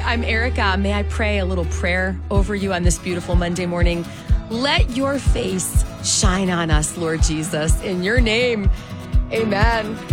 I'm Erica. May I pray a little prayer over you on this beautiful Monday morning? Let your face shine on us, Lord Jesus. In your name, amen.